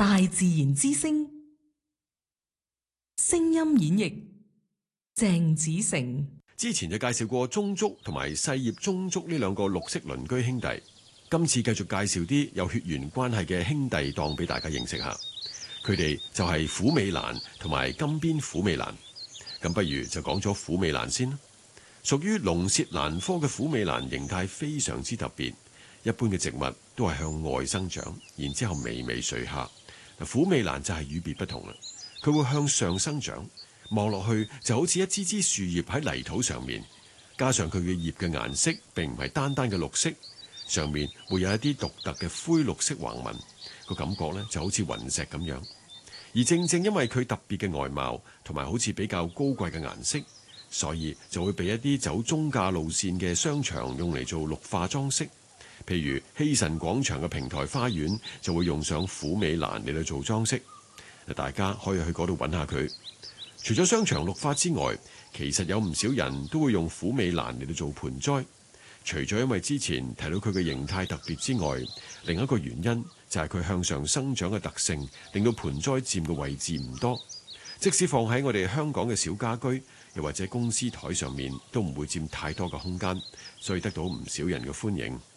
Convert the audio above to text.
大自然之聲，聲音演繹鄭子誠。 之前就介紹過棕竹同埋細葉棕竹呢兩個綠色鄰居兄弟，今次繼續介紹啲有血緣關係嘅兄弟檔俾大家認識下。佢哋就係虎尾蘭同埋金邊虎尾蘭。咁不如就講咗虎尾蘭先啦。屬於龍舌蘭科嘅虎尾蘭形態非常之特別，一般嘅植物都係向外生長，然之後微微垂下。虎尾蘭就係與別不同啦，佢會向上生長，望落去就好似一支支樹葉喺泥土上面，加上佢嘅葉嘅顏色並唔係單單嘅綠色，上面會有一啲獨特嘅灰綠色橫紋，個感覺呢就好似雲石咁樣。而正正因為佢特別嘅外貌同埋好似比較高貴嘅顏色，所以就會被一啲走中價路線嘅商場用嚟做綠化裝飾。譬如希慎廣場嘅平台花園就會用上虎尾蘭嚟到做裝飾，大家可以去嗰度揾下佢。除咗商場綠化之外，其實有唔少人都會用虎尾蘭嚟到做盆栽。除咗因為之前提到佢嘅形態特別之外，另一個原因就係佢向上生長嘅特性，令到盆栽佔嘅位置唔多。即使放喺我哋香港嘅小家居，又或者公司台上面，都唔會佔太多嘅空間，所以得到唔少人嘅歡迎。